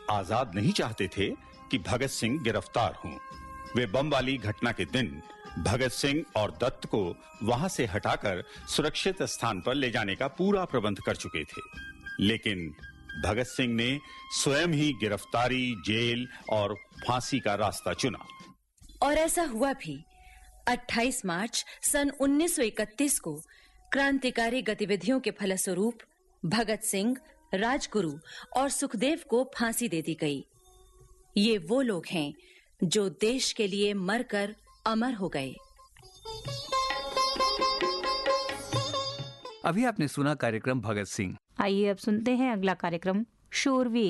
आजाद नहीं चाहते थे कि भगत सिंह गिरफ्तार हों। वे बम वाली घटना के दिन भगत सिंह और दत्त को वहां से हटाकर सुरक्षित स्थान पर ले जाने का पूरा प्रबंध कर चुके थे। लेकिन भगत सिंह ने स्वयं ही गिरफ्तारी, जेल और फांसी का रास्ता चुना। और ऐसा हुआ भी। 28 मार्च सन 1931 को क्रांतिकारी गतिविधियों के फलस्वरूप भगत सिंह, राजगुरु और सुखदेव को फांसी दे दी गई। ये वो लोग हैं जो देश के लिए मरकर अमर हो गए। अभी आपने सुना कार्यक्रम भगत सिंह। आइए अब सुनते हैं अगला कार्यक्रम शूरवीर।